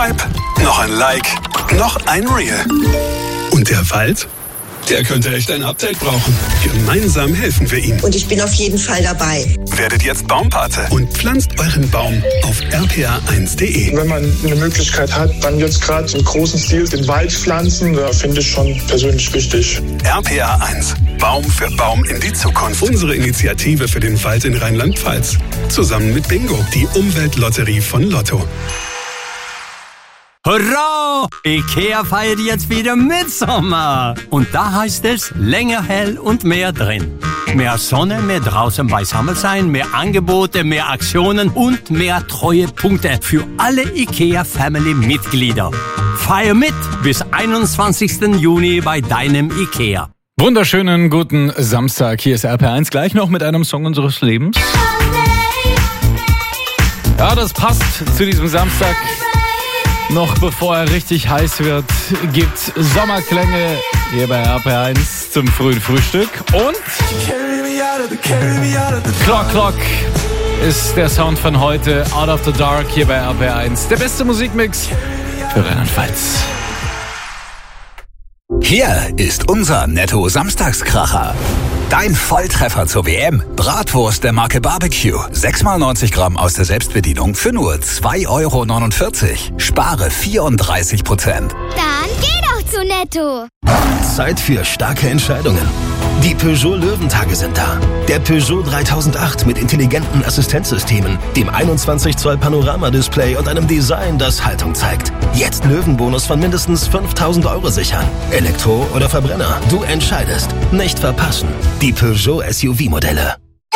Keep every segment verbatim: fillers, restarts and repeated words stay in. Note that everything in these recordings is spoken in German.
Swipe, noch ein Like, noch ein Reel. Und der Wald? Der könnte echt ein Update brauchen. Gemeinsam helfen wir ihm. Und ich bin auf jeden Fall dabei. Werdet jetzt Baumpate und pflanzt euren Baum auf r p a eins punkt d e. Wenn man eine Möglichkeit hat, dann jetzt gerade im großen Stil den Wald pflanzen, da finde ich schon persönlich wichtig. R P A eins. Baum für Baum in die Zukunft. Unsere Initiative für den Wald in Rheinland-Pfalz. Zusammen mit Bingo, die Umweltlotterie von Lotto. Hurra! Ikea feiert jetzt wieder Mitsommer. Und da heißt es länger hell und mehr drin. Mehr Sonne, mehr draußen beisammen sein, mehr Angebote, mehr Aktionen und mehr Treuepunkte für alle Ikea-Family-Mitglieder. Feier mit bis einundzwanzigsten Juni bei deinem Ikea. Wunderschönen guten Samstag. Hier ist R P eins gleich noch mit einem Song unseres Lebens. Ja, das passt zu diesem Samstag. Noch bevor er richtig heiß wird, gibt's Sommerklänge hier bei R P eins zum frühen Frühstück. Und Clock Clock ist der Sound von heute. Out of the Dark hier bei R P eins. Der beste Musikmix für Rheinland-Pfalz. Hier ist unser Netto-Samstagskracher. Dein Volltreffer zur W M. Bratwurst der Marke Barbecue. sechs mal neunzig Gramm aus der Selbstbedienung für nur zwei Euro neunundvierzig. Spare vierunddreißig Prozent. Dann geh doch zu Netto. Zeit für starke Entscheidungen. Die Peugeot Löwentage sind da. Der Peugeot dreitausendacht mit intelligenten Assistenzsystemen, dem einundzwanzig Zoll Panorama-Display und einem Design, das Haltung zeigt. Jetzt Löwenbonus von mindestens fünftausend Euro sichern. Elektro oder Verbrenner, du entscheidest. Nicht verpassen. Die Peugeot S U V-Modelle.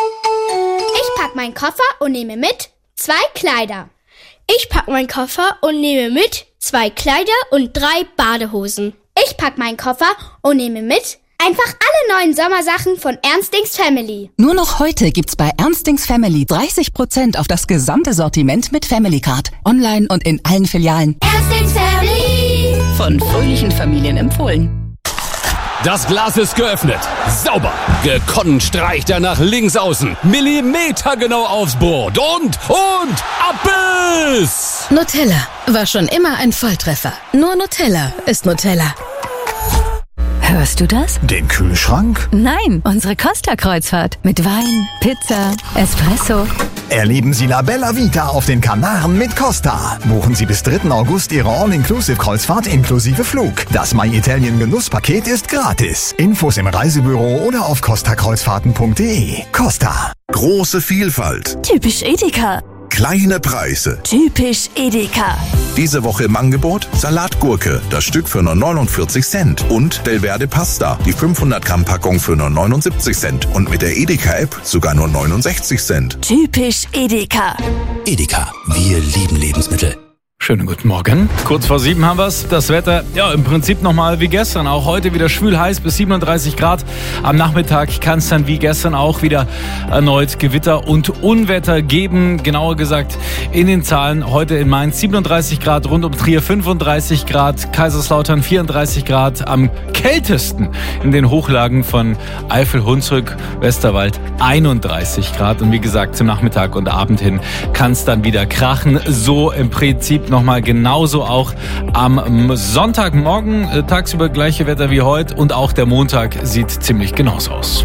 Ich pack meinen Koffer und nehme mit zwei Kleider. Ich pack meinen Koffer und nehme mit zwei Kleider und drei Badehosen. Ich pack meinen Koffer und nehme mit einfach alle neuen Sommersachen von Ernstings Family. Nur noch heute gibt's bei Ernstings Family dreißig Prozent auf das gesamte Sortiment mit Family Card. Online und in allen Filialen. Ernstings Family. Von fröhlichen Familien empfohlen. Das Glas ist geöffnet. Sauber. Gekonnt streicht er nach links außen. Millimetergenau aufs Brot. Und, und, Abbiss! Nutella war schon immer ein Volltreffer. Nur Nutella ist Nutella. Hörst du das? Den Kühlschrank? Nein, unsere Costa-Kreuzfahrt. Mit Wein, Pizza, Espresso. Erleben Sie La Bella Vita auf den Kanaren mit Costa. Buchen Sie bis dritten August Ihre All-Inclusive-Kreuzfahrt inklusive Flug. Das My Italien Genusspaket ist gratis. Infos im Reisebüro oder auf costa kreuzfahrten punkt d e. Costa. Große Vielfalt. Typisch Edeka. Kleine Preise. Typisch Edeka. Diese Woche im Angebot Salatgurke, das Stück für nur neunundvierzig Cent. Und Belverde Pasta, die fünfhundert Gramm Packung für nur neunundsiebzig Cent. Und mit der Edeka-App sogar nur neunundsechzig Cent. Typisch Edeka. Edeka, wir lieben Lebensmittel. Schönen guten Morgen. Kurz vor sieben haben wir's. Das Wetter, ja, im Prinzip nochmal wie gestern. Auch heute wieder schwül heiß bis siebenunddreißig Grad. Am Nachmittag kann es dann wie gestern auch wieder erneut Gewitter und Unwetter geben. Genauer gesagt in den Zahlen heute in Mainz siebenunddreißig Grad, rund um Trier fünfunddreißig Grad, Kaiserslautern vierunddreißig Grad, am kältesten in den Hochlagen von Eifel, Hunsrück, Westerwald einunddreißig Grad. Und wie gesagt, zum Nachmittag und Abend hin kann es dann wieder krachen. So im Prinzip nochmal genauso auch am Sonntagmorgen, äh, tagsüber gleiche Wetter wie heute und auch der Montag sieht ziemlich genauso aus.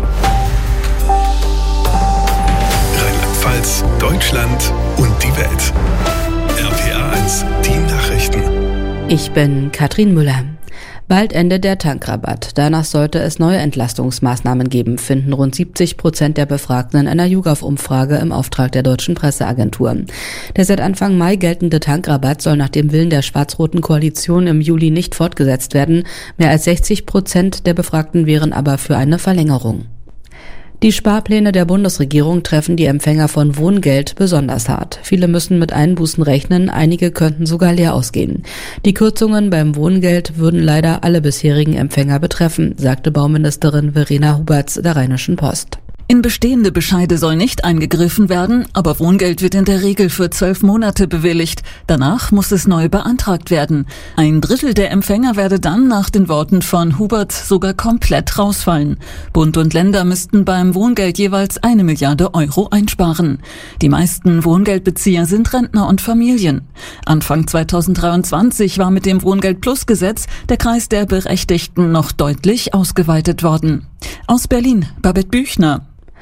Rheinland-Pfalz, Deutschland und die Welt. R P A eins, die Nachrichten. Ich bin Katrin Müller. Bald endet der Tankrabatt. Danach sollte es neue Entlastungsmaßnahmen geben, finden rund siebzig Prozent der Befragten in einer YouGov-Umfrage im Auftrag der Deutschen Presseagentur. Der seit Anfang Mai geltende Tankrabatt soll nach dem Willen der schwarz-roten Koalition im Juli nicht fortgesetzt werden. Mehr als sechzig Prozent der Befragten wären aber für eine Verlängerung. Die Sparpläne der Bundesregierung treffen die Empfänger von Wohngeld besonders hart. Viele müssen mit Einbußen rechnen, einige könnten sogar leer ausgehen. Die Kürzungen beim Wohngeld würden leider alle bisherigen Empfänger betreffen, sagte Bauministerin Verena Huberts der Rheinischen Post. In In bestehende Bescheide soll nicht eingegriffen werden, aber Wohngeld wird in der Regel für zwölf Monate bewilligt. Danach muss es neu beantragt werden. Ein Drittel der Empfänger werde dann nach den Worten von Hubert sogar komplett rausfallen. Bund und Länder müssten beim Wohngeld jeweils eine Milliarde Euro einsparen. Die meisten Wohngeldbezieher sind Rentner und Familien. Anfang zweitausenddreiundzwanzig war mit dem Wohngeld-Plus-Gesetz der Kreis der Berechtigten noch deutlich ausgeweitet worden. Aus Berlin, Babette Büchner.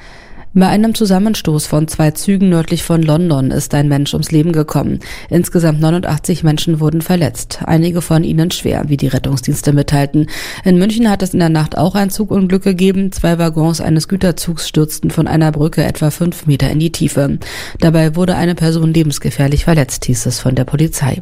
Bei einem Zusammenstoß von zwei Zügen nördlich von London ist ein Mensch ums Leben gekommen. Insgesamt neunundachtzig Menschen wurden verletzt, einige von ihnen schwer, wie die Rettungsdienste mitteilten. In München hat es in der Nacht auch ein Zugunglück gegeben. Zwei Waggons eines Güterzugs stürzten von einer Brücke etwa fünf Meter in die Tiefe. Dabei wurde eine Person lebensgefährlich verletzt, hieß es von der Polizei.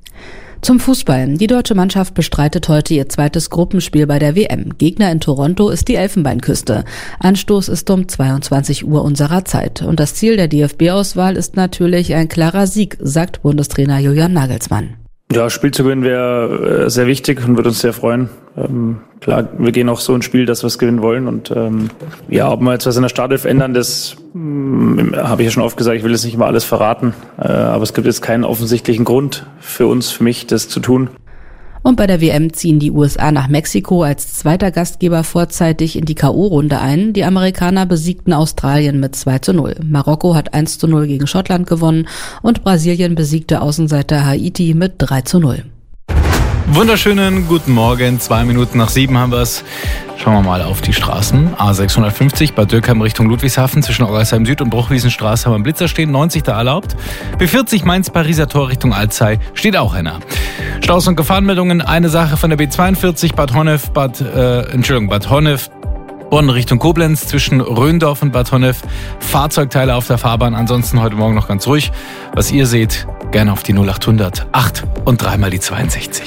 Zum Fußball. Die deutsche Mannschaft bestreitet heute ihr zweites Gruppenspiel bei der W M. Gegner in Toronto ist die Elfenbeinküste. Anstoß ist um zweiundzwanzig Uhr unserer Zeit. Und das Ziel der D F B-Auswahl ist natürlich ein klarer Sieg, sagt Bundestrainer Julian Nagelsmann. Ja, Spiel zu gewinnen wäre sehr wichtig und würde uns sehr freuen. Ähm, klar, wir gehen auch so ins Spiel, dass wir es gewinnen wollen. Und ähm, ja, ob wir jetzt was in der Startelf ändern, das ähm, habe ich ja schon oft gesagt. Ich will jetzt nicht immer alles verraten. Äh, aber es gibt jetzt keinen offensichtlichen Grund für uns, für mich, das zu tun. Und bei der W M ziehen die U S A nach Mexiko als zweiter Gastgeber vorzeitig in die K O-Runde ein. Die Amerikaner besiegten Australien mit zwei zu null. Marokko hat eins zu null gegen Schottland gewonnen und Brasilien besiegte Außenseiter Haiti mit drei zu null. Wunderschönen guten Morgen, zwei Minuten nach sieben haben wir es. Schauen wir mal auf die Straßen. A sechshundertfünfzig bei Dürkheim Richtung Ludwigshafen zwischen Orgersheim Süd und Bruchwiesenstraße haben wir einen Blitzer stehen, neunzig da erlaubt. B vierzig Mainz-Pariser Tor Richtung Alzey steht auch einer. Staus und Gefahrenmeldungen, eine Sache von der B zweiundvierzig Bad Honnef, Bad, äh, Entschuldigung, Bad Honnef, Bonn Richtung Koblenz zwischen Röndorf und Bad Honnef. Fahrzeugteile auf der Fahrbahn, ansonsten heute Morgen noch ganz ruhig. Was ihr seht, gerne auf die null achthundert acht und dreimal die zweiundsechzig.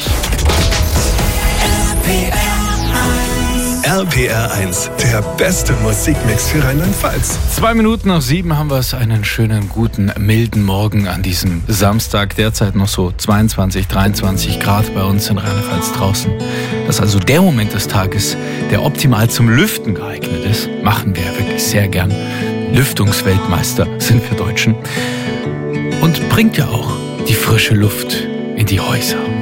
R P R eins, der beste Musikmix für Rheinland-Pfalz. Zwei Minuten nach sieben haben wir es, einen schönen, guten, milden Morgen an diesem Samstag. Derzeit noch so zweiundzwanzig, dreiundzwanzig Grad bei uns in Rheinland-Pfalz draußen. Das ist also der Moment des Tages, der optimal zum Lüften geeignet ist. Machen wir wirklich sehr gern. Lüftungsweltmeister sind wir Deutschen. Und bringt ja auch die frische Luft in die Häuser.